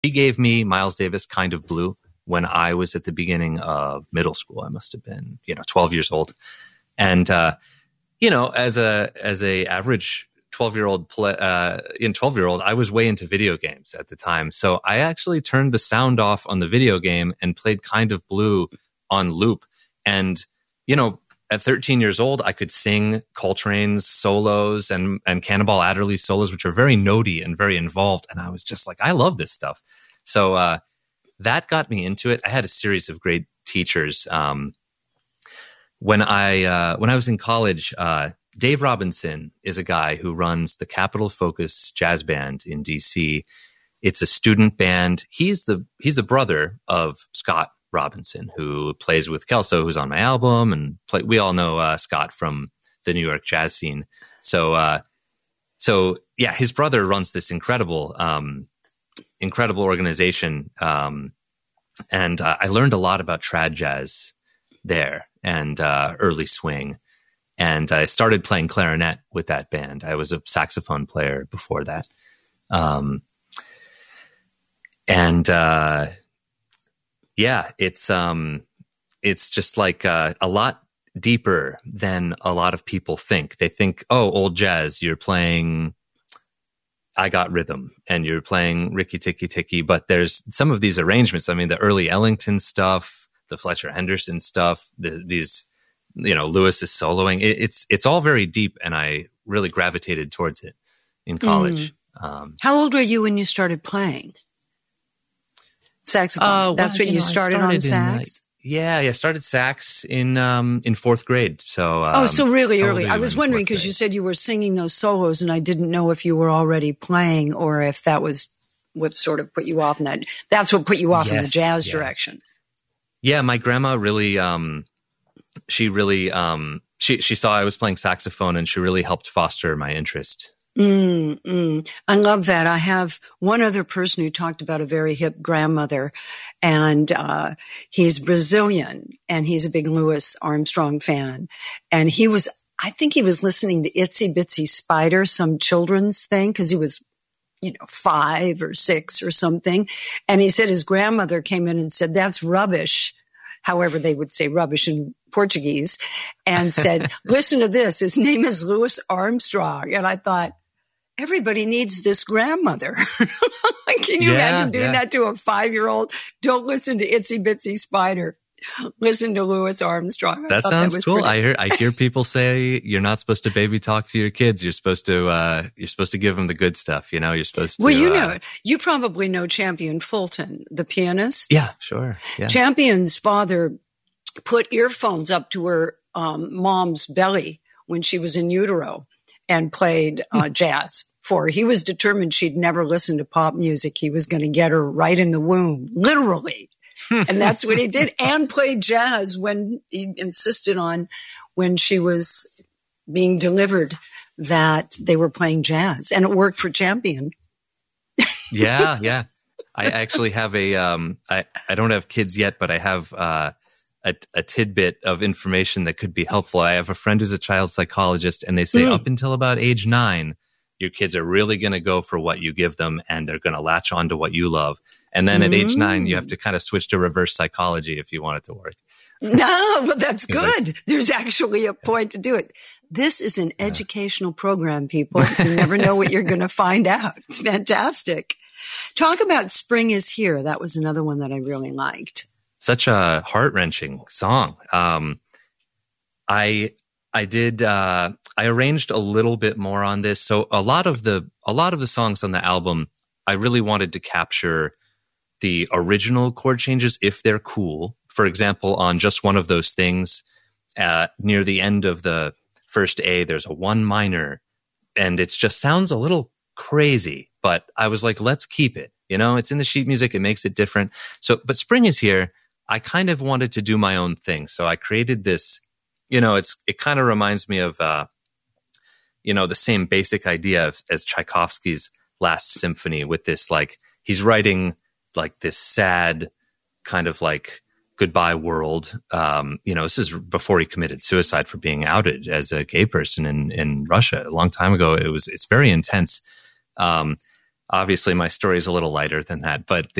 he gave me Miles Davis Kind of Blue when I was at the beginning of middle school. I must have been, 12 years old. And, as a average 12-year-old 12-year-old, I was way into video games at the time. So I actually turned the sound off on the video game and played Kind of Blue on loop. And, at 13 years old, I could sing Coltrane's solos and Cannonball Adderley's solos, which are very notey and very involved. And I was just like, I love this stuff. So that got me into it. I had a series of great teachers. When I was in college, Dave Robinson is a guy who runs the Capitol Focus Jazz Band in DC. It's a student band. He's the brother of Scott Robinson, who plays with Kelso, who's on my album, and we all know Scott from the New York jazz scene. So yeah, his brother runs this incredible organization, and I learned a lot about trad jazz there and early swing, and I started playing clarinet with that band. I was a saxophone player before that, yeah, it's just like a lot deeper than a lot of people think. They think, oh, old jazz, you're playing I Got Rhythm and you're playing Ricky Tikki Tikki, but there's some of these arrangements. I mean, the early Ellington stuff, the Fletcher Henderson stuff, these Lewis is soloing. It's all very deep, and I really gravitated towards it in college. How old were you when you started playing saxophone? That's what you started on sax? I started sax in fourth grade. So so really early. I was wondering because you said you were singing those solos, and I didn't know if you were already playing or if that was what sort of put you off in that. That's what put you off in the jazz direction. Yeah, my grandma really, she saw I was playing saxophone, and she really helped foster my interest. I love that. I have one other person who talked about a very hip grandmother, and he's Brazilian, and he's a big Louis Armstrong fan. And I think he was listening to Itsy Bitsy Spider, some children's thing, because he was 5 or 6 or something. And he said his grandmother came in and said, "That's rubbish." However, they would say rubbish in Portuguese, and said, "Listen to this. His name is Louis Armstrong." And I thought, everybody needs this grandmother. Can you imagine doing that to a 5-year-old? Don't listen to Itsy Bitsy Spider. Listen to Louis Armstrong. That sounds cool. I hear people say you're not supposed to baby talk to your kids. You're supposed to give them the good stuff. You're supposed to. Well, you probably know Champion Fulton, the pianist. Yeah, sure. Yeah. Champion's father put earphones up to her mom's belly when she was in utero and played jazz for her. He was determined she'd never listen to pop music. He was going to get her right in the womb, literally. And that's what he did, and played jazz when he insisted on, when she was being delivered, that they were playing jazz, and it worked for Champion. Yeah. I actually have I don't have kids yet, but I have a tidbit of information that could be helpful. I have a friend who's a child psychologist, and they say up until about age 9, your kids are really going to go for what you give them, and they're going to latch on to what you love. And then at age 9, you have to kind of switch to reverse psychology if you want it to work. No, but that's good. There's actually a point to do it. This is an educational program, people. You never know what you're going to find out. It's fantastic. Talk about Spring Is Here. That was another one that I really liked. Such a heart-wrenching song. I arranged a little bit more on this. So a lot of the songs on the album, I really wanted to capture the original chord changes if they're cool. For example, on Just One of Those Things, near the end of the first A, there's a 1 minor, and it just sounds a little crazy, but I was like, let's keep it. It's in the sheet music. It makes it different. But Spring Is Here, I kind of wanted to do my own thing. So I created this, it kind of reminds me of, the same basic idea as Tchaikovsky's Last Symphony, with this, like, he's writing like this sad kind of like goodbye world. This is before he committed suicide for being outed as a gay person in Russia a long time ago. It's very intense. obviously my story is a little lighter than that, but